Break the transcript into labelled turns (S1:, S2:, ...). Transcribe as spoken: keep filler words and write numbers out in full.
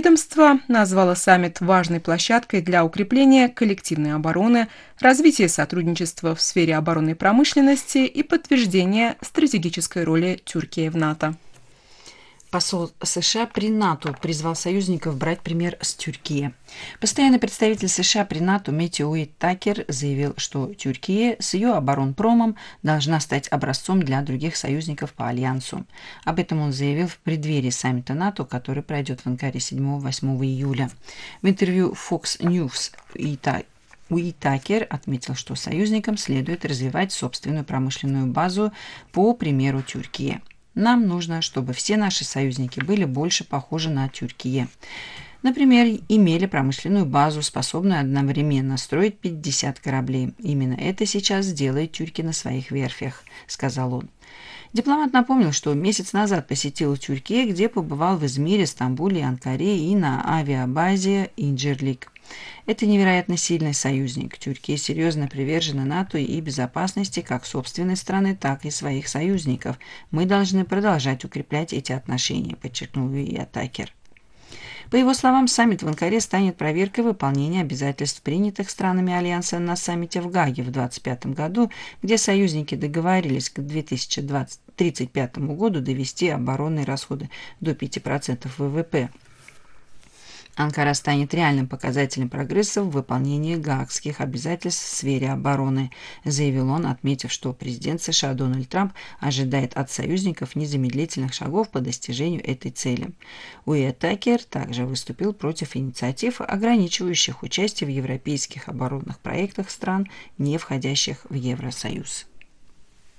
S1: Ведомство назвало саммит важной площадкой для укрепления коллективной обороны, развития сотрудничества в сфере оборонной промышленности и подтверждения стратегической роли Тюркии в НАТО.
S2: Посол США при НАТО призвал союзников брать пример с Тюркии. Постоянный представитель США при НАТО Мэтью Уиттакер заявил, что Тюркия с ее оборонпромом должна стать образцом для других союзников по альянсу. Об этом он заявил в преддверии саммита НАТО, который пройдет в Анкаре седьмого-восьмого июля. В интервью Fox News Уиттакер отметил, что союзникам следует развивать собственную промышленную базу по примеру Тюркии. Нам нужно, чтобы все наши союзники были больше похожи на Тюркию. Например, имели промышленную базу, способную одновременно строить пятьдесят кораблей. Именно это сейчас делает тюрки на своих верфях, сказал он. Дипломат напомнил, что месяц назад посетил Тюркию, где побывал в Измире, Стамбуле, Анкаре и на авиабазе Инджирлик. Это невероятно сильный союзник. Тюркия серьезно привержена НАТО и безопасности как собственной страны, так и своих союзников. Мы должны продолжать укреплять эти отношения, подчеркнул Уиттакер. По его словам, саммит в Анкаре станет проверкой выполнения обязательств, принятых странами Альянса на саммите в Гааге в две тысячи двадцать пятом году, где союзники договорились к две тысячи тридцать пятому году довести оборонные расходы до пяти процентов ВВП. Анкара станет реальным показателем прогресса в выполнении гаагских обязательств в сфере обороны, заявил он, отметив, что президент США Дональд Трамп ожидает от союзников незамедлительных шагов по достижению этой цели. Уиттакер также выступил против инициатив, ограничивающих участие в европейских оборонных проектах стран, не входящих в Евросоюз.